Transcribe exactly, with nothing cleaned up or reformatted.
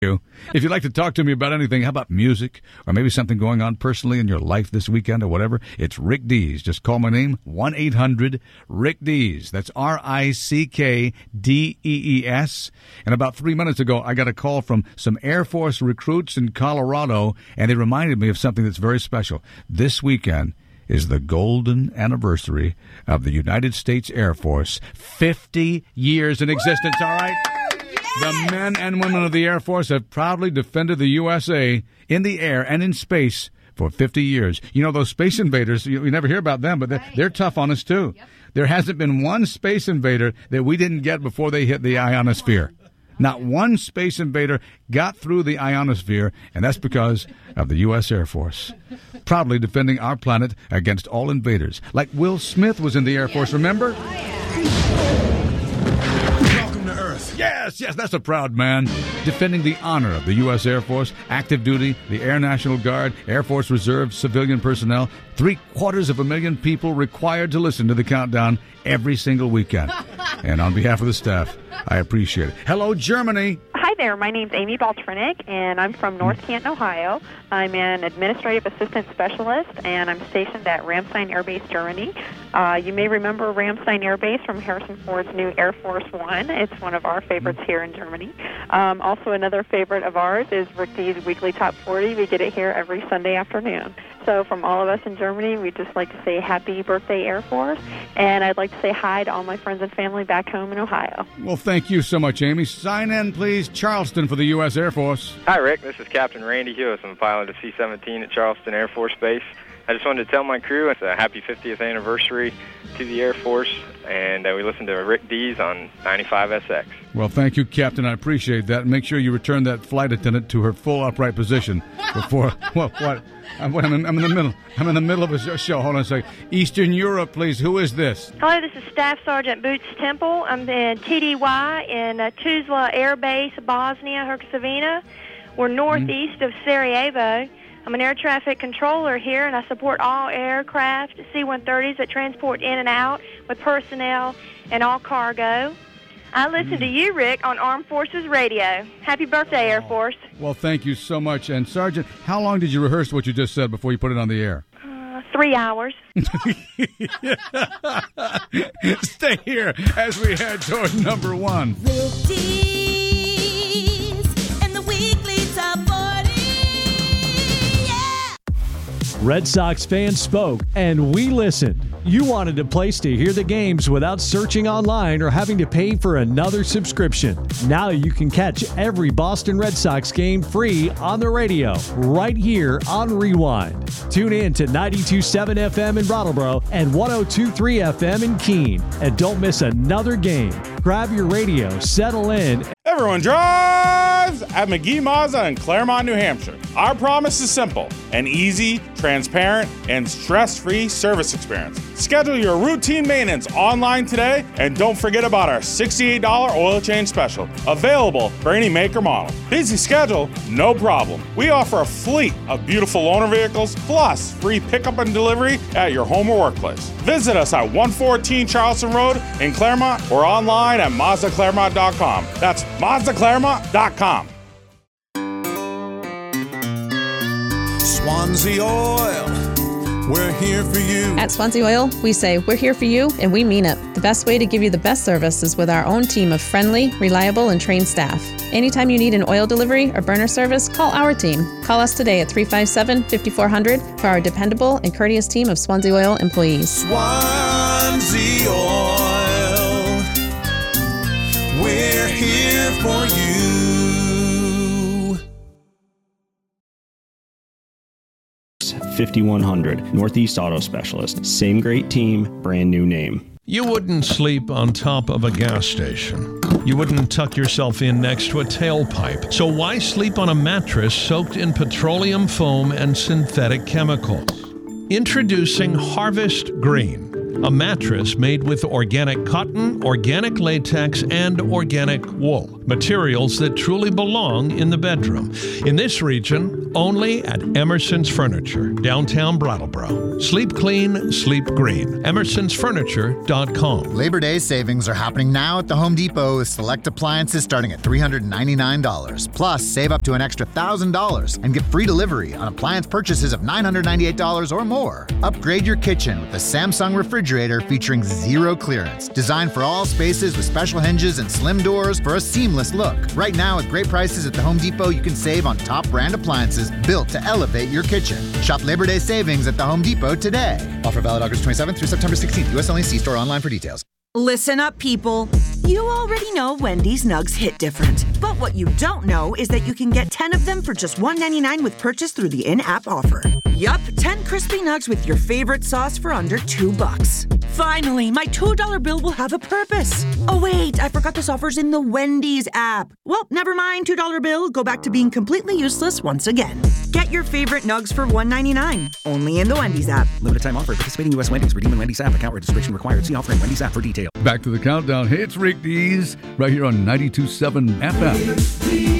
you. If you'd like to talk to me about anything, how about music or maybe something going on personally in your life this weekend or whatever, it's Rick Dees. Just call my name, one eight hundred Rick Dees. That's R I C K D E E S. And about three minutes ago, I got a call from some Air Force recruits in Colorado, and they reminded me of something that's very special. This weekend is the golden anniversary of the United States Air Force. fifty years in existence, all right? The men and women of the Air Force have proudly defended the U S A in the air and in space for fifty years. You know, those space invaders, you, you never hear about them, but they're, they're tough on us, too. Yep. There hasn't been one space invader that we didn't get before they hit the ionosphere. Not one space invader got through the ionosphere, and that's because of the U S Air Force. Proudly defending our planet against all invaders. Like Will Smith was in the Air Force, remember? Yes, yes, that's a proud man. Defending the honor of the U S Air Force, active duty, the Air National Guard, Air Force Reserve, civilian personnel. Three quarters of a million people required to listen to the countdown every single weekend. And on behalf of the staff, I appreciate it. Hello, Germany. Hi there. My name's Amy Baltrinick, and I'm from North Canton, Ohio. I'm an administrative assistant specialist, and I'm stationed at Ramstein Air Base, Germany. Uh, you may remember Ramstein Air Base from Harrison Ford's new Air Force One. It's one of our favorites here in Germany. Um, also, another favorite of ours is Rick Dees' Weekly Top forty. We get it here every Sunday afternoon. So from all of us in Germany, we'd just like to say happy birthday, Air Force. And I'd like to say hi to all my friends and family back home in Ohio. Well, thank you so much, Amy. Sign in, please. Charleston for the U S Air Force. Hi, Rick. This is Captain Randy Hewis. I'm a pilot of C seventeen at Charleston Air Force Base. I just wanted to tell my crew it's a happy fiftieth anniversary to the Air Force, and uh, we listen to Rick Dees on ninety-five S X. Well, thank you, Captain. I appreciate that. Make sure you return that flight attendant to her full upright position before. Well, what? I'm, I'm, in, I'm in the middle. I'm in the middle of a show. Hold on a second. Eastern Europe, please. Who is this? Hello, this is Staff Sergeant Boots Temple. I'm in T D Y in uh, Tuzla Air Base, Bosnia Herzegovina. We're northeast mm-hmm. of Sarajevo. I'm an air traffic controller here, and I support all aircraft, C one thirties that transport in and out with personnel and all cargo. I listen mm. to you, Rick, on Armed Forces Radio. Happy birthday, Air Force. Well, thank you so much. And, Sergeant, how long did you rehearse what you just said before you put it on the air? Uh, three hours. Stay here as we head toward number one. Rick Dees and the Weekly Top forty. Red Sox fans spoke, and we listened. You wanted a place to hear the games without searching online or having to pay for another subscription. Now you can catch every Boston Red Sox game free on the radio, right here on Rewind. Tune in to ninety-two point seven F M in Brattleboro and one oh two point three F M in Keene. And don't miss another game. Grab your radio, settle in. Everyone drives at McGee Mazda in Claremont, New Hampshire. Our promise is simple: an easy, transparent, and stress-free service experience. Schedule your routine maintenance online today, and don't forget about our sixty-eight dollars oil change special, available for any make or model. Busy schedule? No problem. We offer a fleet of beautiful loaner vehicles, plus free pickup and delivery at your home or workplace. Visit us at one fourteen Charleston Road in Claremont or online at Mazda Claremont dot com. That's Mazda Claremont dot com. Swansea Oil, we're here for you. At Swansea Oil, we say we're here for you, and we mean it. The best way to give you the best service is with our own team of friendly, reliable, and trained staff. Anytime you need an oil delivery or burner service, call our team. Call us today at three five seven, five four zero zero for our dependable and courteous team of Swansea Oil employees. Swansea Oil, we're here for you. fifty-one hundred Northeast Auto Specialist. Same great team, brand new name. You wouldn't sleep on top of a gas station. You wouldn't tuck yourself in next to a tailpipe. So why sleep on a mattress soaked in petroleum foam and synthetic chemicals? Introducing Harvest Green, a mattress made with organic cotton, organic latex, and organic wool, materials that truly belong in the bedroom. In this region, only at Emerson's Furniture, downtown Brattleboro. Sleep clean, sleep green. Emersons Furniture dot com. Labor Day savings are happening now at the Home Depot with select appliances starting at three hundred ninety-nine dollars. Plus, save up to an extra one thousand dollars and get free delivery on appliance purchases of nine hundred ninety-eight dollars or more. Upgrade your kitchen with the Samsung refrigerator featuring zero clearance. Designed for all spaces with special hinges and slim doors for a seamless look. Right now, with great prices at the Home Depot, you can save on top brand appliances built to elevate your kitchen. Shop Labor Day savings at the Home Depot today. Offer valid August twenty-seventh through September sixteenth. U S only. See store online for details. Listen up, people. You already know Wendy's Nugs hit different. But what you don't know is that you can get ten of them for just one ninety-nine with purchase through the in-app offer. Yup, ten crispy nugs with your favorite sauce for under two bucks. Finally, my two dollar bill will have a purpose. Oh wait, I forgot this offer's in the Wendy's app. Well, never mind, two dollar bill. Go back to being completely useless once again. Get your favorite nugs for one ninety-nine. Only in the Wendy's app. Limited time offer. Participating U S Wendy's. Redeem in Wendy's app. Account registration required. See offer in Wendy's app for details. Back to the countdown. Hey, it's Rick Dees right here on ninety-two point seven F M.